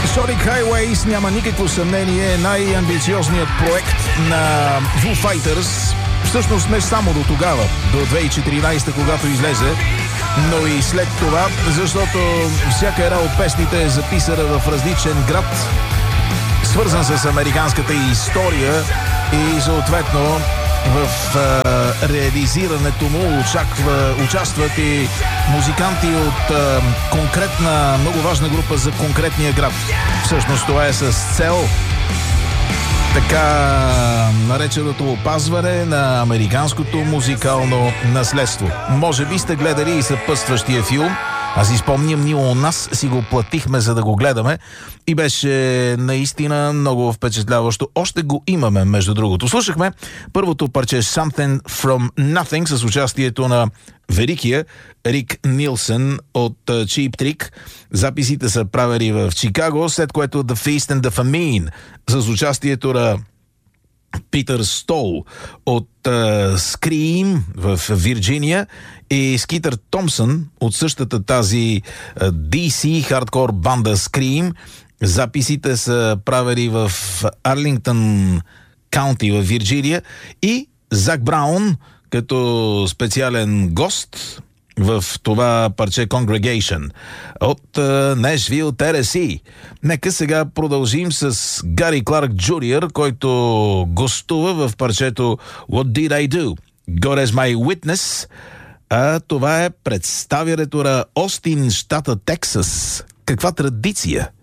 Sonic Highways, няма никакво съмнение, най-амбициозният проект на Foo Fighters. Всъщност не само до тогава, до 2014, когато излезе, но и след това, защото всяка една от песните е записана в различен град, свързан с американската история и съответно в реализирането му участват и музиканти от конкретна, много важна група за конкретния град. Всъщност това е с цел така нареченото опазване на американското музикално наследство. Може би сте гледали и съпътстващия филм. Аз си спомням, ние у нас си го платихме, за да го гледаме и беше наистина много впечатляващо. Още го имаме, между другото. Слушахме първото парче Something from Nothing с участието на великия Рик Нилсън от Cheap Trick. Записите са правени в Чикаго, след което The Feast and the Famine с участието на Питър Стол от Scream в Вирджиния и Скитър Томпсън от същата тази DC хардкор банда Scream. Записите са правени в Арлингтън Каунти в Вирджиния и Зак Браун като специален гост в това парче Congregation от Нешвил, Тенеси. Нека сега продължим с Гари Кларк Джуниор, който гостува в парчето What Did I Do? God as My Witness. А това е представянето на Остин, щата Тексас. Каква традиция!